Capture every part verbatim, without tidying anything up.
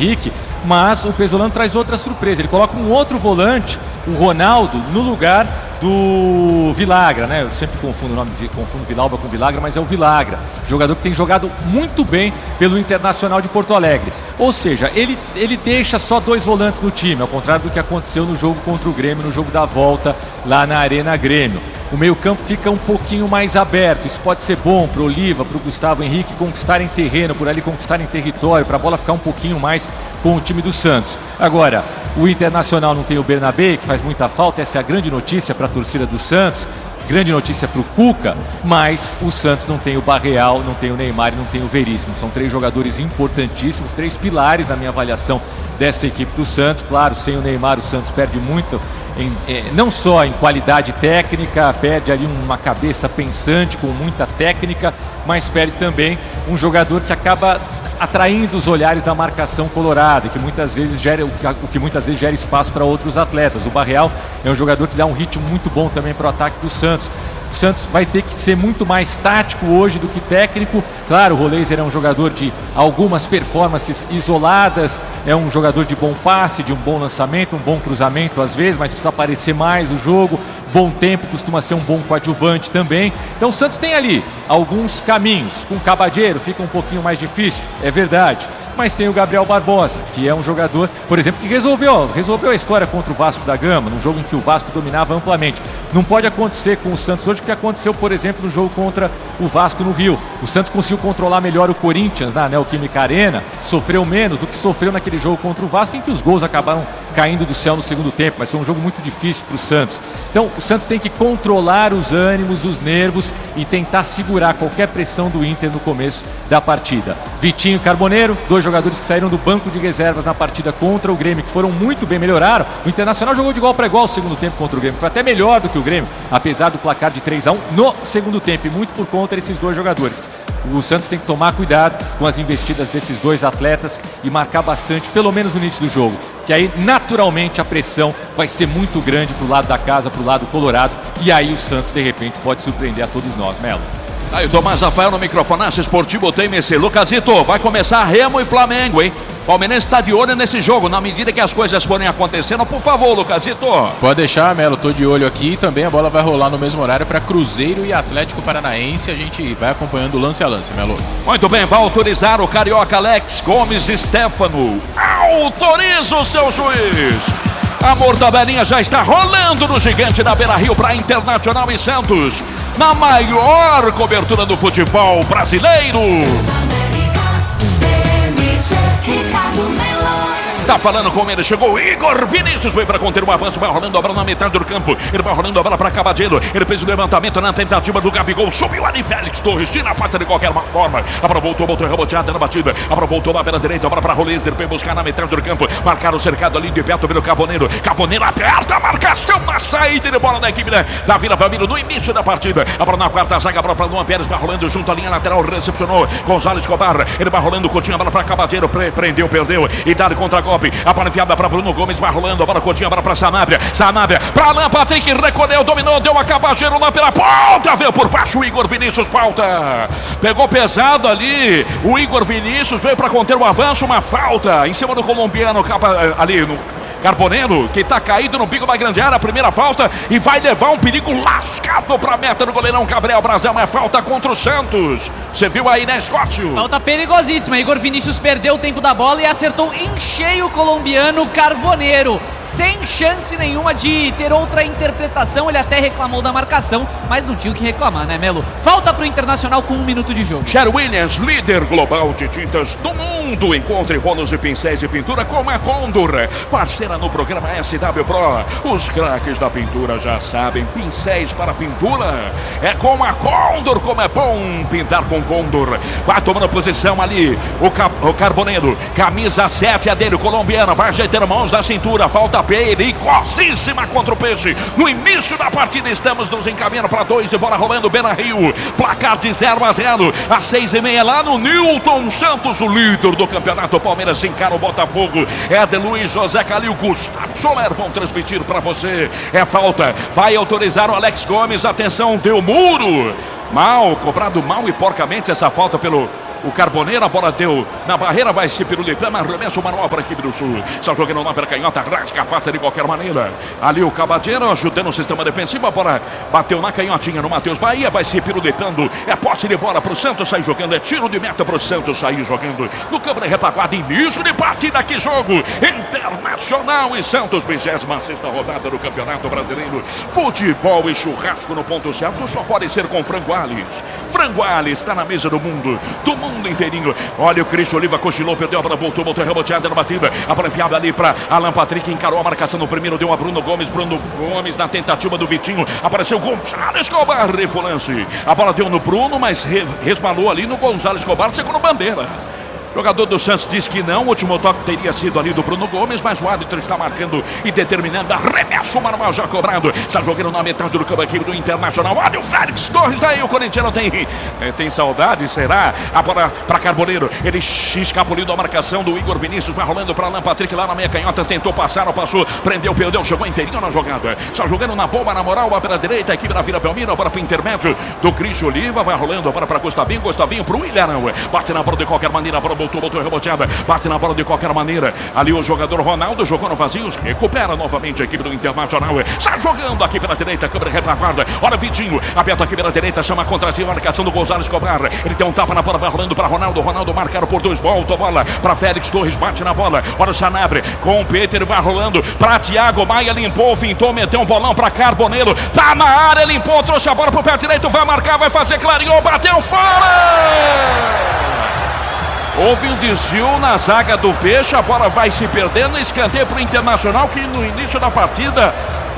Henrique, mas o Pesolano traz outra surpresa. Ele coloca um outro volante, o Ronaldo, no lugar do Vilagra, né? Eu sempre confundo o nome, confundo Vilauba com Vilagra, mas é o Vilagra, jogador que tem jogado muito bem pelo Internacional de Porto Alegre. Ou seja, ele, ele deixa só dois volantes no time, ao contrário do que aconteceu no jogo contra o Grêmio, no jogo da volta lá na Arena Grêmio. O meio-campo fica um pouquinho mais aberto. Isso pode ser bom para o Oliva, para o Gustavo Henrique conquistarem terreno, por ali conquistarem território, para a bola ficar um pouquinho mais com o time do Santos. Agora, o Internacional não tem o Bernabé, que faz muita falta, essa é a grande notícia para a torcida do Santos, grande notícia para o Cuca, mas o Santos não tem o Barreal, não tem o Neymar e não tem o Veríssimo. São três jogadores importantíssimos, três pilares na minha avaliação dessa equipe do Santos. Claro, sem o Neymar o Santos perde muito, Em, eh, não só em qualidade técnica, perde ali uma cabeça pensante com muita técnica, mas perde também um jogador que acaba atraindo os olhares da marcação colorada, que muitas vezes gera, o que muitas vezes gera espaço para outros atletas. O Barreal é um jogador que dá um ritmo muito bom também para o ataque do Santos. O Santos vai ter que ser muito mais tático hoje do que técnico. Claro, o Roleiser é um jogador de algumas performances isoladas, é um jogador de bom passe, de um bom lançamento, um bom cruzamento às vezes, mas precisa aparecer mais no jogo. Bom tempo, costuma ser um bom coadjuvante também. Então o Santos tem ali alguns caminhos. Com o Cabadeiro fica um pouquinho mais difícil, é verdade. Mas tem o Gabriel Barbosa, que é um jogador, por exemplo, que resolveu, resolveu a história contra o Vasco da Gama, num jogo em que o Vasco dominava amplamente. Não pode acontecer com o Santos hoje o que aconteceu, por exemplo, no jogo contra o Vasco no Rio. O Santos conseguiu controlar melhor o Corinthians na Neoquímica Arena, sofreu menos do que sofreu naquele jogo contra o Vasco, em que os gols acabaram caindo do céu no segundo tempo, mas foi um jogo muito difícil para o Santos. Então o Santos tem que controlar os ânimos, os nervos e tentar segurar qualquer pressão do Inter no começo da partida. Vitinho e Carboneiro, dois jogadores que saíram do banco de reservas na partida contra o Grêmio, que foram muito bem, melhoraram. O Internacional jogou de igual para igual o segundo tempo contra o Grêmio, foi até melhor do que o Grêmio, apesar do placar de três a um no segundo tempo, e muito por conta desses dois jogadores. O Santos tem que tomar cuidado com as investidas desses dois atletas e marcar bastante, pelo menos no início do jogo, que aí naturalmente a pressão vai ser muito grande pro lado da casa, pro lado colorado, e aí o Santos de repente pode surpreender a todos nós, Melo. Aí o Tomás Rafael no microfonaço esportivo tem esse. Lucasito, vai começar Remo e Flamengo, hein? Palmeirense está de olho nesse jogo, na medida que as coisas forem acontecendo. Por favor, Lucasito. Pode deixar, Melo, tô de olho aqui. Também a bola vai rolar no mesmo horário para Cruzeiro e Atlético Paranaense. A gente vai acompanhando lance a lance, Melo. Muito bem, vai autorizar o carioca Alex Gomes Stefano. Autoriza o seu juiz. A mortadelinha já está rolando no gigante da Beira-Rio para Internacional e Santos, na maior cobertura do futebol brasileiro. Tá falando com ele, chegou Igor Vinícius, veio para conter um avanço, vai rolando a bola na metade do campo, ele vai rolando a bola para Cabadeiro, ele fez o levantamento na tentativa do Gabigol, subiu ali Félix Torres, tira a pata de qualquer forma, a bola voltou, voltou reboteada na batida, a bola voltou lá pela direita, a bola para Roleiser, veio buscar na metade do campo, marcar o cercado ali de perto pelo Carboneiro, Carboneiro aperta a marcação na saída de bola da equipe né, da Vila Belmiro no início da partida, a bola na quarta zaga, a bola para Luan Pérez, vai rolando junto à linha lateral, recepcionou Gonzalo Escobar, ele vai rolando, curtinho a bola para Cabadeiro, pre prendeu, perdeu, e dá contra-golpe. A bola enfiada para Bruno Gomes, vai rolando, a bola curtinha, a bola para Sanabria, Sanabria, para Alan Patrick, recolheu, dominou, deu a Cabageiro lá pela ponta, veio por baixo o Igor Vinícius, falta, pegou pesado ali, o Igor Vinícius veio para conter o avanço, uma falta em cima do colombiano, ali no Carboneiro, que está caído no bico da grande área, a primeira falta, e vai levar um perigo lascado para a meta do goleirão Gabriel Brasil, uma falta contra o Santos. Você viu aí, né, Scott? Falta perigosíssima, Igor Vinícius perdeu o tempo da bola e acertou em cheio o colombiano Carboneiro, sem chance nenhuma de ter outra interpretação. Ele até reclamou da marcação, mas não tinha o que reclamar, né, Melo? Falta para o Internacional com um minuto de jogo. Sher Williams, líder global de tintas do mundo, encontre rolos e pincéis de pintura com a Condor, parceira no programa S W Pro. Os craques da pintura já sabem, pincéis para pintura é com a Condor, como é bom pintar com Condor. Vai tomando posição ali o, Ca o Carboneiro, camisa sete é dele, o colombiano, vai ajeitando mãos da cintura, falta perigosíssima contra o Peixe. No início da partida estamos nos encaminhando para dois de bola rolando, Beira-Rio, placar de zero a zero, às seis e meia lá no Newton Santos, o líder do campeonato. Palmeiras encara o Botafogo, é de Luiz José Calil, Gustavo Soler vão transmitir para você. É falta, vai autorizar o Alex Gomes, atenção, deu muro, mal, cobrado mal e porcamente essa falta pelo o Carboneiro, a bola deu na barreira, vai se pirulitando, arremesso manual para a equipe do Sul. Está jogando lá pela canhota, rasga, afasta de qualquer maneira. Ali o Cabadeiro ajudando o sistema defensivo, a bola bateu na canhotinha no Matheus Bahia, vai se pirulitando, é posse de bola para o Santos sair jogando, é tiro de meta para o Santos sair jogando. No câmera retaguarda, início de partida, que jogo! Internacional e Santos, vigésima sexta rodada do Campeonato Brasileiro. Futebol e churrasco no ponto certo só pode ser com Frango Alves. Frango Alves está na mesa do mundo, do mundo inteirinho. Olha o Cris Oliva, cochilou, perdeu a bola, voltou, voltou, reboteada na batida. A bola enfiada ali para Alan Patrick, encarou a marcação no primeiro, deu a Bruno Gomes. Bruno Gomes na tentativa do Vitinho, apareceu Gonzalo Escobar, refulance. A bola deu no Bruno, mas re resbalou ali no Gonzalo Escobar, segundo bandeira. Jogador do Santos diz que não, o último toque teria sido ali do Bruno Gomes, mas o árbitro está marcando e determinando, arremesso manual já cobrado, está jogando na metade do campo aqui do Internacional. Olha o Félix Torres aí, o corintiano tem, é, tem saudade, será? A bola para Carboneiro, ele escapuliu da marcação do Igor Vinícius, vai rolando para Alan Patrick lá na meia canhota, tentou passar, não passou, prendeu, perdeu, chegou inteirinho na jogada, está jogando na bomba, na moral, pela direita, a equipe da Vila Belmiro, para o intermédio do Cris Oliva, vai rolando para para Gustavinho, Gustavinho para o Ilharão, bate na bola de qualquer maneira, a bola voltou, voltou reboteada, bate na bola de qualquer maneira. Ali o jogador Ronaldo jogou no vazio, recupera novamente a equipe do Internacional. Está jogando aqui pela direita, câmera retaguarda. Olha Vitinho, aperta aqui pela direita, chama contra si a marcação do Gonzalo Escobar. Ele tem um tapa na bola, vai rolando para Ronaldo. Ronaldo marcado por dois, volta a bola para Félix Torres, bate na bola. Olha o Sanabria com o Peter, vai rolando para Thiago Maia, limpou, fintou, meteu um bolão para Carboneiro. Tá na área, limpou, trouxe a bola pro pé direito, vai marcar, vai fazer, clareou, bateu fora! Houve um desvio na zaga do Peixe, a bola vai se perdendo, escanteio para o Internacional, que no início da partida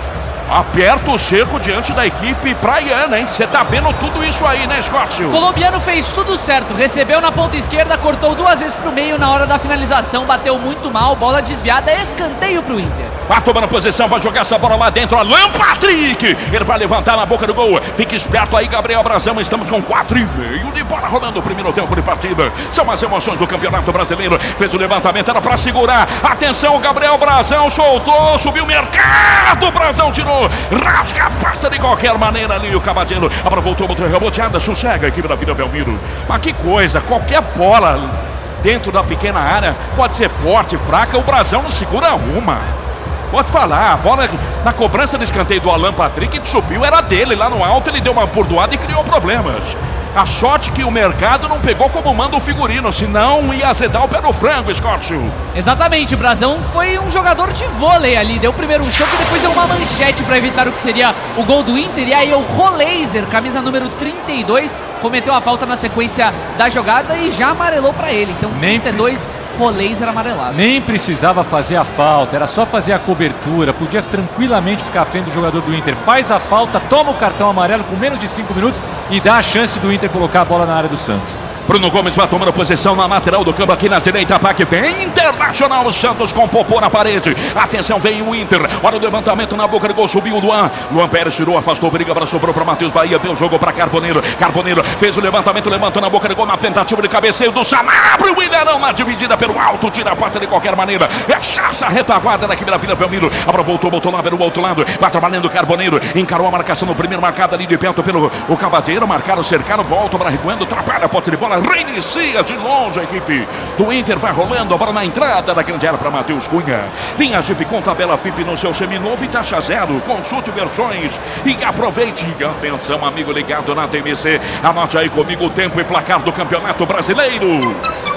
aperta o cerco diante da equipe praiana, hein? Você tá vendo tudo isso aí, né, Scott? O colombiano fez tudo certo, recebeu na ponta esquerda, cortou duas vezes pro meio na hora da finalização, bateu muito mal, bola desviada, escanteio pro Inter. Vai tomando posição, vai jogar essa bola lá dentro, Alan Patrick, ele vai levantar na boca do gol, fica esperto aí, Gabriel Brazão, estamos com quatro e meio de bola rolando o primeiro tempo de partida, são as emoções do Campeonato Brasileiro, fez o levantamento, era pra segurar, atenção, Gabriel Brazão soltou, subiu o mercado, Brazão tirou, rasga, afasta de qualquer maneira ali o Cabadeiro, a bola voltou, voltou reboteada, sossega a equipe da Vila Belmiro, mas que coisa, qualquer bola dentro da pequena área pode ser forte, fraca, o Brazão não segura uma. Pode falar, a bola na cobrança do escanteio do Alan Patrick subiu, era dele, lá no alto ele deu uma bordoada e criou problemas. A sorte que o mercado não pegou como manda o figurino, senão ia azedar o pé no frango, Scott. Exatamente, o Brazão foi um jogador de vôlei ali, deu primeiro um choque e depois deu uma manchete para evitar o que seria o gol do Inter. E aí o Roleiser, camisa número trinta e dois, cometeu a falta na sequência da jogada e já amarelou para ele. Então trinta e dois, Roleiser amarelado. Nem precisava fazer a falta, era só fazer a cobertura, podia tranquilamente ficar à frente do jogador do Inter. Faz a falta, toma o cartão amarelo com menos de cinco minutos e dá a chance do Inter colocar a bola na área do Santos. Bruno Gomes vai tomando posição na lateral do campo aqui na direita, ataque vem Internacional, o Santos com popô na parede, atenção, vem o Inter, olha o levantamento na boca do gol, subiu o Luan, Luan Pérez tirou, afastou, briga, agora sobrou para Matheus Bahia, deu jogo para Carboneiro, Carboneiro fez o levantamento, levantou na boca do gol, na tentativa de cabeceio do Sanabria, o Ilharão na dividida pelo alto, tira a parte de qualquer maneira, é chassa, retaguarda da equipe da Vila Belmiro, agora voltou, voltou lá pelo outro lado, vai trabalhando o Carboneiro, encarou a marcação no primeiro, marcado ali de perto pelo o Cabadeiro, marcaram, cercaram, volta para recuando, atrapalha a posse de bola, reinicia de longe a equipe do Inter, vai rolando a bola na entrada da grande área para Matheus Cunha. Linha Jeep com tabela F I P no seu seminovo e taxa zero. Consulte versões e aproveite. Atenção, amigo ligado na T M C. Anote aí comigo o tempo e placar do Campeonato Brasileiro.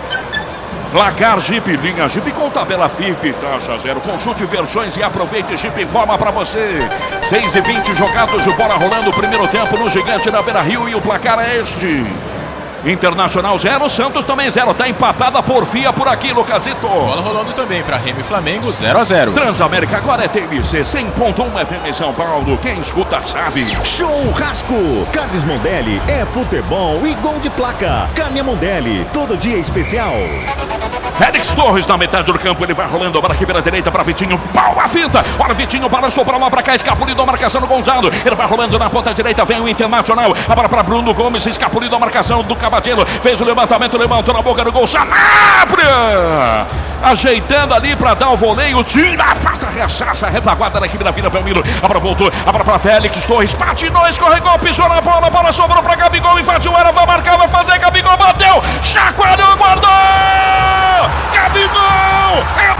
Placar Jeep, linha Jeep com tabela F I P, taxa zero. Consulte versões e aproveite. Jeep informa para você. seis e vinte jogados, bola rolando o primeiro tempo no Gigante da Beira-Rio e o placar é este. Internacional zero, Santos também zero. Tá empatada a porfia por aqui, Lucasito. Bola rolando também para Remy e Flamengo, zero a zero. Transamérica agora é T M C cem ponto um F M em São Paulo. Quem escuta sabe. Churrasco. Carnes Mondelli é futebol e gol de placa. Carne Mondelli, todo dia especial. Félix Torres na metade do campo, ele vai rolando a bola aqui pela direita para Vitinho, pau a finta, olha Vitinho, balançou para lá, para cá, escapulido a marcação do Gonzalo, ele vai rolando na ponta direita, vem o Internacional, a bola para Bruno Gomes, escapulido a marcação do Cavadelo, fez o levantamento, levantou na boca do gol, Sanabria, ajeitando ali para dar o voleio, tira, passa, rechaça, retaguarda da equipe da Vila Belmiro, a bola voltou, a bola para Félix Torres, patinou, escorregou, pisou na bola, a bola sobrou para Gabigol, invadiu, era, vai marcar, vai fazer, Gabigol bateu, chacoalhou, guardou! Gabigol! É